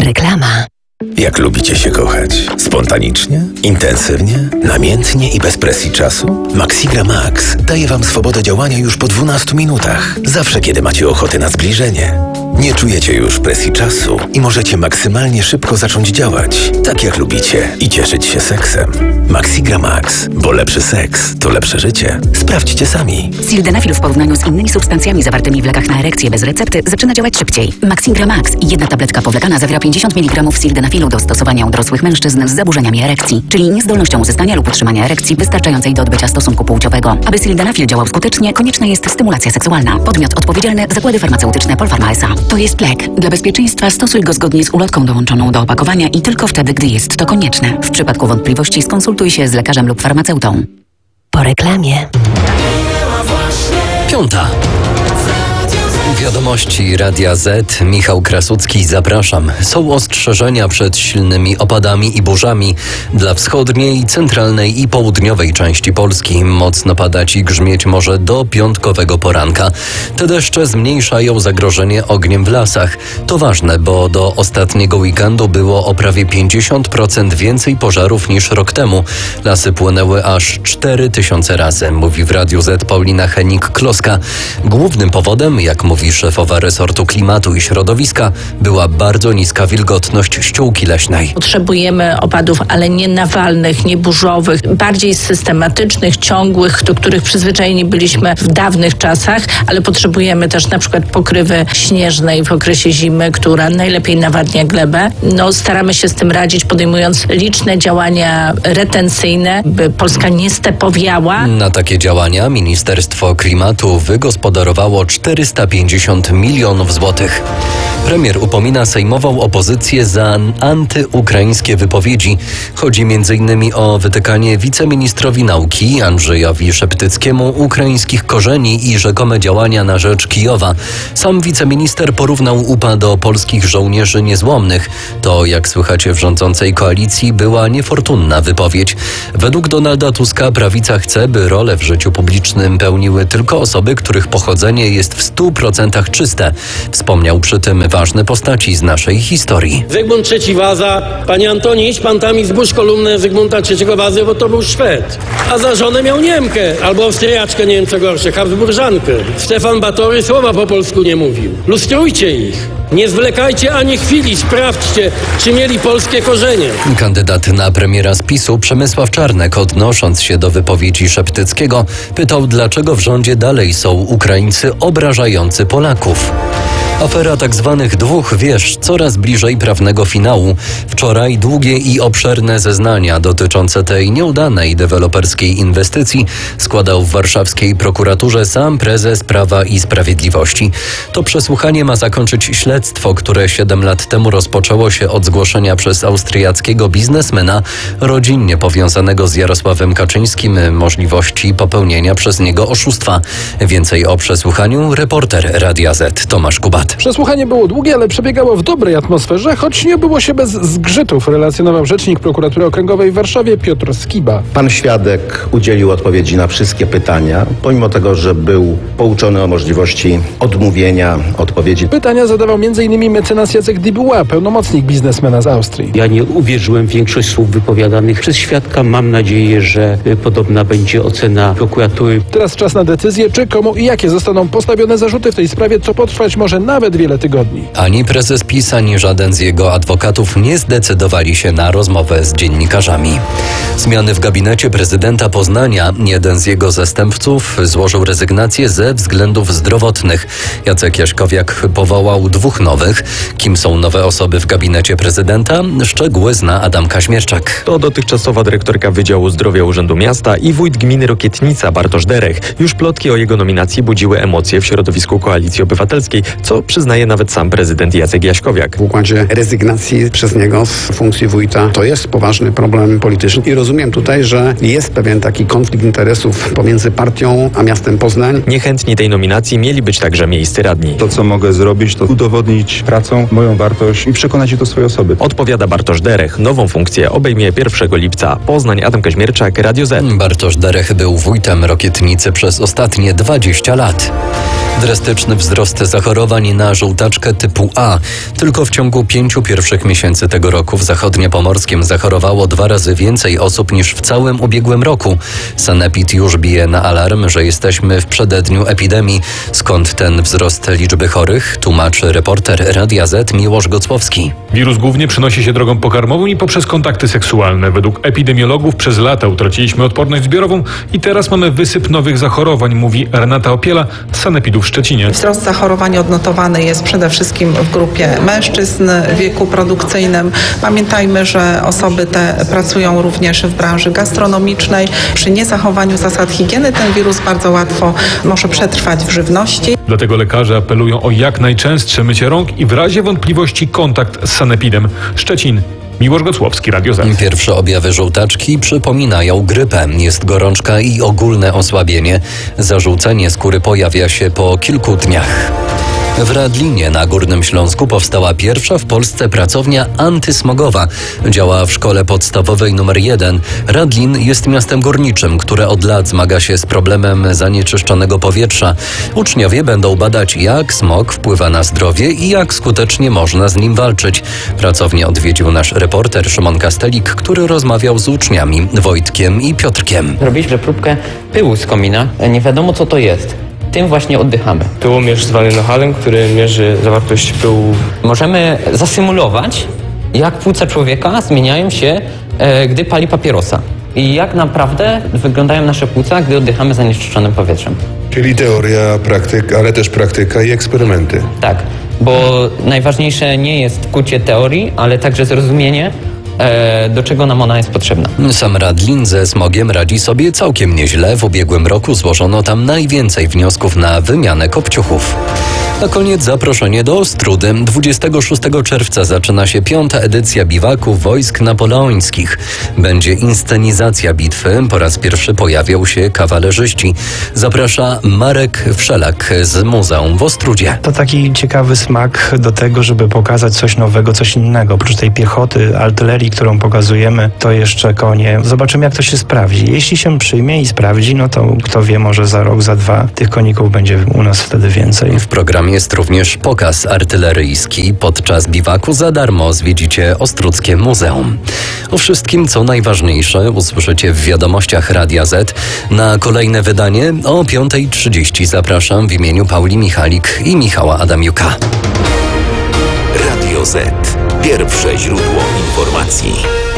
Reklama. Jak lubicie się kochać? Spontanicznie? Intensywnie? Namiętnie i bez presji czasu? Maxigra Max daje Wam swobodę działania już po 12 minutach. Zawsze, kiedy macie ochotę na zbliżenie. Nie czujecie już presji czasu i możecie maksymalnie szybko zacząć działać, tak jak lubicie, i cieszyć się seksem. Maxigra Max, bo lepszy seks to lepsze życie. Sprawdźcie sami. Sildenafil w porównaniu z innymi substancjami zawartymi w lekach na erekcję bez recepty zaczyna działać szybciej. Maxigra Max i jedna tabletka powlekana zawiera 50 mg sildenafilu do stosowania u dorosłych mężczyzn z zaburzeniami erekcji, czyli niezdolnością uzyskania lub utrzymania erekcji wystarczającej do odbycia stosunku płciowego. Aby sildenafil działał skutecznie, konieczna jest stymulacja seksualna. Podmiot odpowiedzialny: Zakłady Farmaceutyczne Polpharma S.A. To jest lek. Dla bezpieczeństwa stosuj go zgodnie z ulotką dołączoną do opakowania i tylko wtedy, gdy jest to konieczne. W przypadku wątpliwości skonsultuj się z lekarzem lub farmaceutą. Po reklamie. 5. Wiadomości Radia Z. Michał Krasucki, zapraszam. Są ostrzeżenia przed silnymi opadami i burzami dla wschodniej, centralnej i południowej części Polski. Mocno padać i grzmieć może do piątkowego poranka. Te deszcze zmniejszają zagrożenie ogniem w lasach. To ważne, bo do ostatniego weekendu było o prawie 50% więcej pożarów niż rok temu. Lasy płonęły aż 4000 razy, mówi w Radiu Z Paulina Henik-Kloska. Głównym powodem, jak mówi szefowa resortu klimatu i środowiska, była bardzo niska wilgotność ściółki leśnej. Potrzebujemy opadów, ale nie nawalnych, nie burzowych, bardziej systematycznych, ciągłych, do których przyzwyczajeni byliśmy w dawnych czasach, ale potrzebujemy też na przykład pokrywy śnieżnej w okresie zimy, która najlepiej nawadnia glebę. Staramy się z tym radzić, podejmując liczne działania retencyjne, by Polska nie stepowiała. Na takie działania Ministerstwo Klimatu wygospodarowało 450 milionów złotych. Premier upomina sejmową opozycję za antyukraińskie wypowiedzi. Chodzi m.in. o wytykanie wiceministrowi nauki Andrzejowi Szeptyckiemu ukraińskich korzeni i rzekome działania na rzecz Kijowa. Sam wiceminister porównał UPA do polskich żołnierzy niezłomnych. To, jak słychać w rządzącej koalicji, była niefortunna wypowiedź. Według Donalda Tuska prawica chce, by rolę w życiu publicznym pełniły tylko osoby, których pochodzenie jest w 100% czyste. Wspomniał przy tym ważne postaci z naszej historii. Zygmunt III Waza, panie Antoni, idź pan tam i zbóż kolumnę Zygmunta III Wazy, bo to był Szwed. A za żonę miał Niemkę, albo Austriaczkę, nie wiem co gorsze, Habsburżankę. Stefan Batory słowa po polsku nie mówił. Lustrujcie ich. Nie zwlekajcie ani chwili, sprawdźcie, czy mieli polskie korzenie. Kandydat na premiera z PiS-u Przemysław Czarnek, odnosząc się do wypowiedzi Szeptyckiego, pytał, dlaczego w rządzie dalej są Ukraińcy obrażający Polaków. Afera tzw. dwóch wież coraz bliżej prawnego finału. Wczoraj długie i obszerne zeznania dotyczące tej nieudanej deweloperskiej inwestycji składał w warszawskiej prokuraturze sam prezes Prawa i Sprawiedliwości. To przesłuchanie ma zakończyć śledztwo, które 7 lat temu rozpoczęło się od zgłoszenia przez austriackiego biznesmena rodzinnie powiązanego z Jarosławem Kaczyńskim możliwości popełnienia przez niego oszustwa. Więcej o przesłuchaniu reporter Radia Z Tomasz Kubat. Przesłuchanie było długie, ale przebiegało w dobrej atmosferze, choć nie było się bez zgrzytów, relacjonował rzecznik prokuratury okręgowej w Warszawie Piotr Skiba. Pan świadek udzielił odpowiedzi na wszystkie pytania, pomimo tego, że był pouczony o możliwości odmówienia odpowiedzi. Pytania zadawał m.in. mecenas Jacek Dibuła, pełnomocnik biznesmena z Austrii. Ja nie uwierzyłem w większość słów wypowiadanych przez świadka. Mam nadzieję, że podobna będzie ocena prokuratury. Teraz czas na decyzję, czy, komu i jakie zostaną postawione zarzuty w tej sprawie, co potrwać może nawet wiele tygodni. Ani prezes PiS, ani żaden z jego adwokatów nie zdecydowali się na rozmowę z dziennikarzami. Zmiany w gabinecie prezydenta Poznania. Jeden z jego zastępców złożył rezygnację ze względów zdrowotnych. Jacek Jaśkowiak powołał 2 nowych. Kim są nowe osoby w gabinecie prezydenta? Szczegóły zna Adam Kaźmierczak. To dotychczasowa dyrektorka Wydziału Zdrowia Urzędu Miasta i wójt gminy Rokietnica Bartosz Derech. Już plotki o jego nominacji budziły emocje w środowisku Koalicji Obywatelskiej, co przyznaje nawet sam prezydent Jacek Jaśkowiak. W układzie rezygnacji przez niego z funkcji wójta to jest poważny problem polityczny i rozumiem tutaj, że jest pewien taki konflikt interesów pomiędzy partią a miastem Poznań. Niechętni tej nominacji mieli być także miejscy radni. To, co mogę zrobić, to udowodnić pracą moją wartość i przekonać się do swojej osoby. Odpowiada Bartosz Derech. Nową funkcję obejmie 1 lipca. Poznań, Adam Kaźmierczak, Radio Z. Bartosz Derech był wójtem Rokietnicy przez ostatnie 20 lat. Drastyczny wzrost zachorowań na żółtaczkę typu A. Tylko w ciągu 5 pierwszych miesięcy tego roku w Zachodniopomorskiem zachorowało 2 razy więcej osób niż w całym ubiegłym roku. Sanepid już bije na alarm, że jesteśmy w przededniu epidemii. Skąd ten wzrost liczby chorych? Tłumaczy reporter Radia Z Miłosz Gocłowski. Wirus głównie przenosi się drogą pokarmową i poprzez kontakty seksualne. Według epidemiologów przez lata utraciliśmy odporność zbiorową i teraz mamy wysyp nowych zachorowań, mówi Renata Opiela z Sanepidu w Szczecinie. Wzrost zachorowań odnotowany jest przede wszystkim w grupie mężczyzn w wieku produkcyjnym. Pamiętajmy, że osoby te pracują również w branży gastronomicznej. Przy niezachowaniu zasad higieny ten wirus bardzo łatwo może przetrwać w żywności. Dlatego lekarze apelują o jak najczęstsze mycie rąk i w razie wątpliwości kontakt z Sanepidem. Szczecin. Miłosz Gocłowski, Radio Z. Pierwsze objawy żółtaczki przypominają grypę. Jest gorączka i ogólne osłabienie. Zażółcenie skóry pojawia się po kilku dniach. W Radlinie na Górnym Śląsku powstała pierwsza w Polsce pracownia antysmogowa. Działa w szkole podstawowej nr 1. Radlin jest miastem górniczym, które od lat zmaga się z problemem zanieczyszczonego powietrza. Uczniowie będą badać, jak smog wpływa na zdrowie i jak skutecznie można z nim walczyć. Pracownię odwiedził nasz reporter Szymon Kastelik, który rozmawiał z uczniami Wojtkiem i Piotrkiem. Robiliśmy próbkę pyłu z komina. Nie wiadomo, co to jest. Tym właśnie oddychamy. Pyłomierz zwany Nohalem, który mierzy zawartość pyłu. Możemy zasymulować, jak płuca człowieka zmieniają się, gdy pali papierosa. I jak naprawdę wyglądają nasze płuca, gdy oddychamy zanieczyszczonym powietrzem. Czyli teoria, ale też praktyka i eksperymenty. Tak, bo najważniejsze nie jest kucie teorii, ale także zrozumienie, do czego nam ona jest potrzebna. Sam Radlin ze smogiem radzi sobie całkiem nieźle. W ubiegłym roku złożono tam najwięcej wniosków na wymianę kopciuchów. Na koniec zaproszenie do Ostródy. 26 czerwca zaczyna się 5. edycja biwaków wojsk napoleońskich. Będzie inscenizacja bitwy. Po raz pierwszy pojawią się kawalerzyści. Zaprasza Marek Wszelak z Muzeum w Ostródzie. To taki ciekawy smak do tego, żeby pokazać coś nowego, coś innego. Oprócz tej piechoty, artylerii, którą pokazujemy, to jeszcze konie. Zobaczymy, jak to się sprawdzi. Jeśli się przyjmie i sprawdzi, no to kto wie, może za rok, za 2 tych koników będzie u nas wtedy więcej. W programie jest również pokaz artyleryjski. Podczas biwaku za darmo zwiedzicie Ostródzkie Muzeum. O wszystkim, co najważniejsze, usłyszycie w wiadomościach Radia Z. Na kolejne wydanie o 5:30 zapraszam w imieniu Pauli Michalik i Michała Adamiuka. Radio Z. Pierwsze źródło informacji.